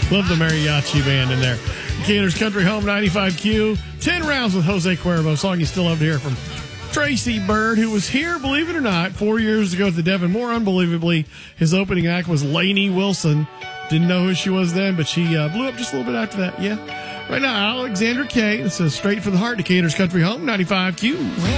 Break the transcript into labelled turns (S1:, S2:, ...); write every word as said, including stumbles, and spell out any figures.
S1: Love the mariachi band in there. Decatur's Country Home ninety-five Q. ten rounds with Jose Cuervo. Song you still love to hear from Tracy Byrd, who was here, believe it or not, four years ago at the Devon. More unbelievably, his opening act was Lainey Wilson. Didn't know who she was then, but she uh, blew up just a little bit after that. Yeah. Right now, Alexandra Kay. This is Straight for the Heart, Decatur's Country Home ninety-five Q.